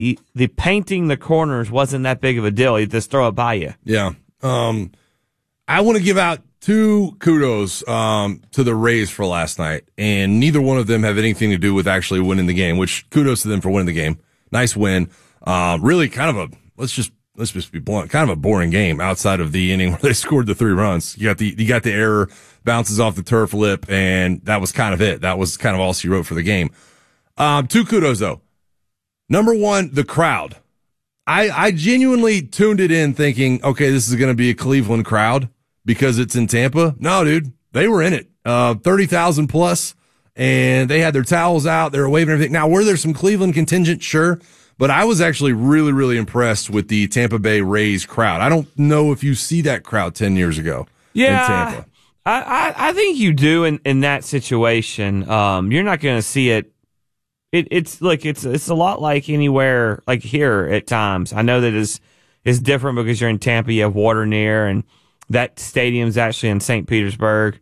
the painting the corners wasn't that big of a deal. He'd just throw it by you. Yeah. I want to give out 2 kudos to the Rays for last night, and neither one of them have anything to do with actually winning the game, which kudos to them for winning the game. Nice win. Really kind of let's just be blunt, kind of a boring game outside of the inning where they scored the 3 runs. You got the error, bounces off the turf lip, and that was kind of it. That was kind of all she wrote for the game. 2 kudos though. Number 1, the crowd. I genuinely tuned it in thinking, okay, this is going to be a Cleveland crowd because it's in Tampa. No, dude, they were in it. 30,000 plus, and they had their towels out. They were waving everything. Now, were there some Cleveland contingent? Sure. But I was actually really, really impressed with the Tampa Bay Rays crowd. I don't know if you see that crowd 10 years ago in Tampa. I think you do in that situation. You're not going to see it. It's a lot like anywhere, like here at times. I know that it's different because you're in Tampa, you have water near, and that stadium's actually in St. Petersburg.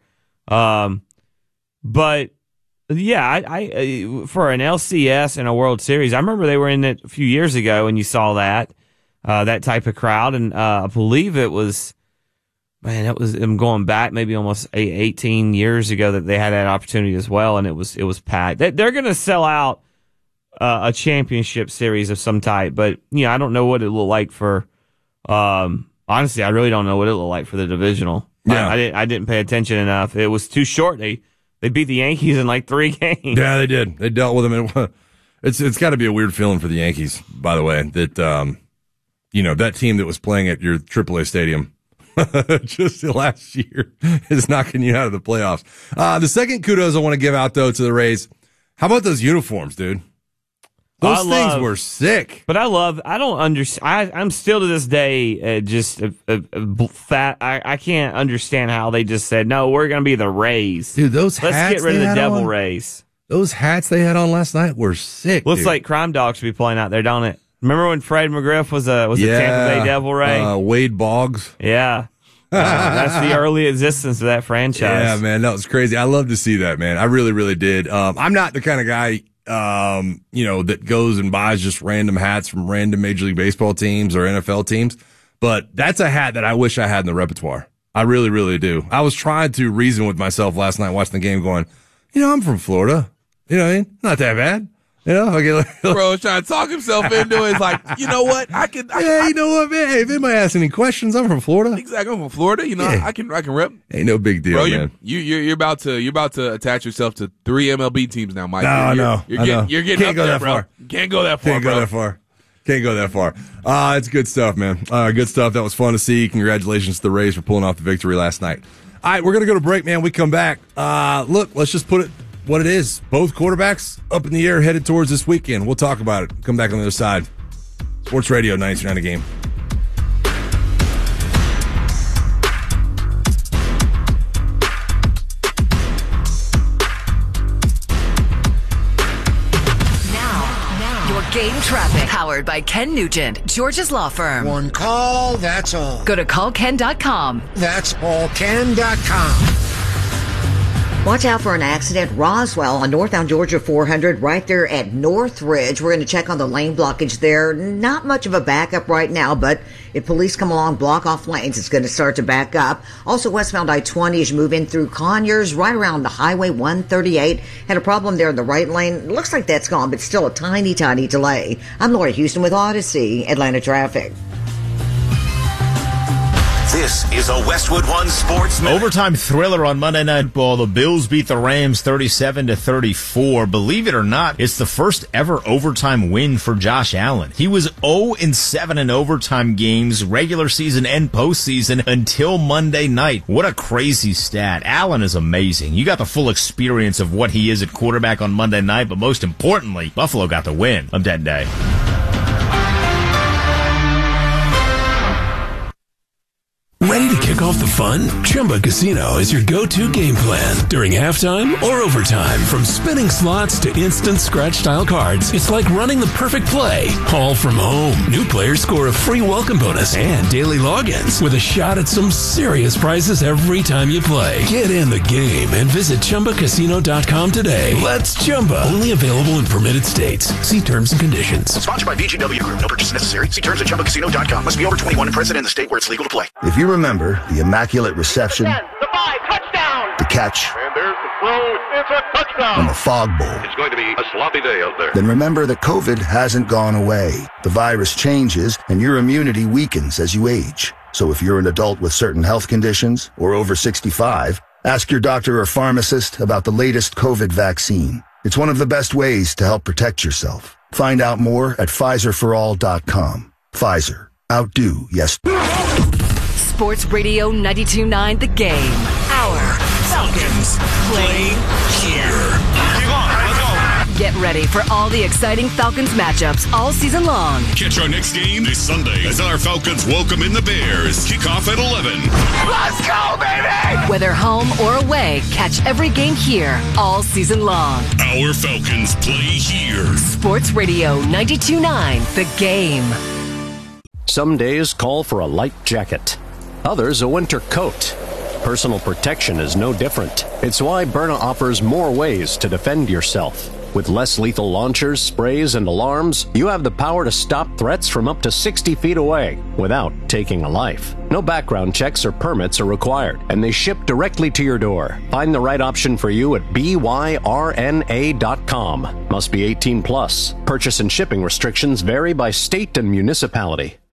But yeah, I for an LCS and a World Series, I remember they were in it a few years ago, and you saw that type of crowd, and I believe it was. Man, it was them going back maybe almost 18 years ago that they had that opportunity as well, and it was packed. They're going to sell out a championship series of some type, but I don't know what it looked like for. Honestly, I really don't know what it looked like for the divisional. Yeah. I didn't pay attention enough. It was too short. They beat the Yankees in like 3 games. Yeah, they did. They dealt with them. It's got to be a weird feeling for the Yankees, by the way, that that team that was playing at your AAA stadium. Just last year is knocking you out of the playoffs. The second kudos I want to give out, though, to the Rays. How about those uniforms, dude? Those things were sick. But I don't understand. I'm still to this day just fat. I can't understand how they just said, no, we're going to be the Rays. Dude, those hats. Let's get rid of the Devil Rays. Those hats they had on last night were sick. Looks like Crime Dog should be playing out there, don't it? Remember when Fred McGriff was a Tampa Bay Devil Ray? Wade Boggs. Yeah. That's the early existence of that franchise. Yeah, man, that was crazy. I love to see that, man. I really, really did. I'm not the kind of guy, that goes and buys just random hats from random Major League Baseball teams or NFL teams, but that's a hat that I wish I had in the repertoire. I really, really do. I was trying to reason with myself last night watching the game going, I'm from Florida. You know what I mean? Not that bad. Bro was trying to talk himself into it. It's like, you know what? You know what, man? Hey, if anybody asks any questions, I'm from Florida. Exactly, I'm from Florida. I can rep. Ain't no big deal, bro, man. You're about to attach yourself to 3 MLB teams now, Mike. No, you're getting Can't up go there, that bro. far. Can't go that far. Can't go that far. It's good stuff, man. Good stuff. That was fun to see. Congratulations to the Rays for pulling off the victory last night. All right, we're gonna go to break, man. We come back. Look, let's just put it what it is. Both quarterbacks up in the air headed towards this weekend. We'll talk about it. Come back on the other side. Sports Radio 92.9 The Game. Now, your game traffic. Powered by Ken Nugent, George's Law Firm. One call, that's all. Go to callken.com. That's allken.com. Watch out for an accident. Roswell on northbound Georgia 400 right there at Northridge. We're going to check on the lane blockage there. Not much of a backup right now, but if police come along, block off lanes, it's going to start to back up. Also westbound I-20 as you move in through Conyers, right around the Highway 138. Had a problem there in the right lane. Looks like that's gone, but still a tiny, tiny delay. I'm Laura Houston with Odyssey, Atlanta Traffic. This is a Westwood One Sports Minute. Overtime thriller on Monday Night Football. The Bills beat the Rams 37-34. Believe it or not, it's the first ever overtime win for Josh Allen. He was 0-7 in overtime games, regular season and postseason, until Monday night. What a crazy stat. Allen is amazing. You got the full experience of what he is at quarterback on Monday night, but most importantly, Buffalo got the win on that day. Ready to kick off the fun? Chumba Casino is your go-to game plan during halftime or overtime. From spinning slots to instant scratch-style cards, it's like running the perfect play, all from home. New players score a free welcome bonus and daily logins with a shot at some serious prizes every time you play. Get in the game and visit ChumbaCasino.com today. Let's Chumba. Only available in permitted states. See terms and conditions. Sponsored by VGW Group. No purchase necessary. See terms at ChumbaCasino.com. Must be over 21 and present in the state where it's legal to play. If you remember the immaculate reception, the 5, touchdown, the catch, and there's the throw, it's a touchdown, and the fog bowl, it's going to be a sloppy day out there. Then remember that COVID hasn't gone away. The virus changes, and your immunity weakens as you age. So if you're an adult with certain health conditions or over 65, ask your doctor or pharmacist about the latest COVID vaccine. It's one of the best ways to help protect yourself. Find out more at PfizerForAll.com. Pfizer. Outdo, yes. Sports Radio 92.9 The Game. Our Falcons play here. Get ready for all the exciting Falcons matchups all season long. Catch our next game this Sunday as our Falcons welcome in the Bears. Kickoff at 11. Let's go, baby! Whether home or away, catch every game here all season long. Our Falcons play here. Sports Radio 92.9 The Game. Some days call for a light jacket. Others a winter coat. Personal protection is no different. It's why Byrna offers more ways to defend yourself. With less lethal launchers, sprays, and alarms, you have the power to stop threats from up to 60 feet away without taking a life. No background checks or permits are required, and they ship directly to your door. Find the right option for you at byrna.com. Must be 18 plus. Purchase and shipping restrictions vary by state and municipality.